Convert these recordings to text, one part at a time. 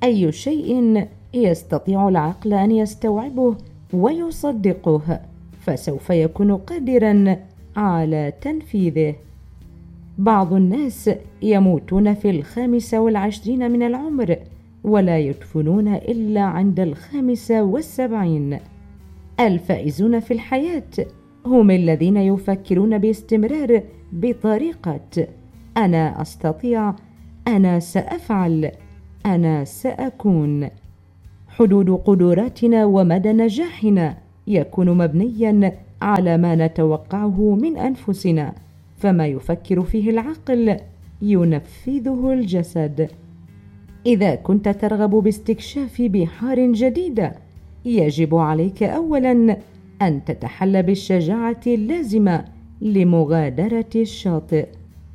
أي شيء يستطيع العقل أن يستوعبه ويصدقه فسوف يكون قادرا على تنفيذه. بعض الناس يموتون في 25 من العمر ولا يدفنون إلا عند 75. الفائزون في الحياة هم الذين يفكرون باستمرار بطريقة أنا أستطيع، أنا سأفعل، أنا سأكون. حدود قدراتنا ومدى نجاحنا يكون مبنيا على ما نتوقعه من أنفسنا، فما يفكر فيه العقل ينفذه الجسد. إذا كنت ترغب باستكشاف بحار جديدة يجب عليك أولا أن تتحلى بالشجاعة اللازمة لمغادرة الشاطئ.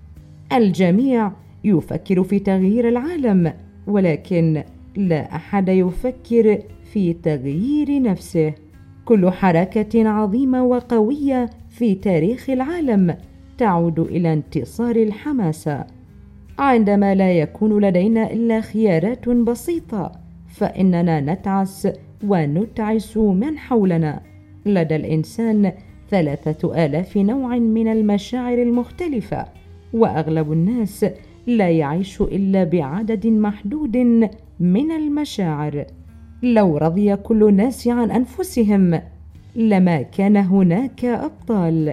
الجميع يفكر في تغيير العالم، ولكن لا أحد يفكر في تغيير نفسه. كل حركة عظيمة وقوية في تاريخ العالم تعود إلى انتصار الحماسة. عندما لا يكون لدينا إلا خيارات بسيطة فإننا نتعس ونتعس من حولنا. لدى الإنسان 3000 نوع من المشاعر المختلفة، وأغلب الناس لا يعيش إلا بعدد محدود من المشاعر. لو رضي كل الناس عن أنفسهم لما كان هناك أبطال.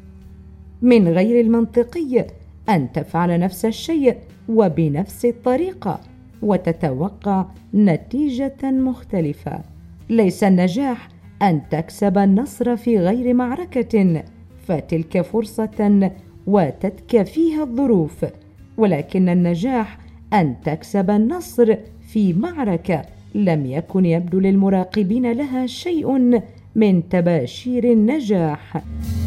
من غير المنطقي أن تفعل نفس الشيء وبنفس الطريقة وتتوقع نتيجة مختلفة. ليس النجاح أن تكسب النصر في غير معركة فتلك فرصة وتتكفيها الظروف، ولكن النجاح أن تكسب النصر في معركة لم يكن يبدو للمراقبين لها شيء من تباشير النجاح.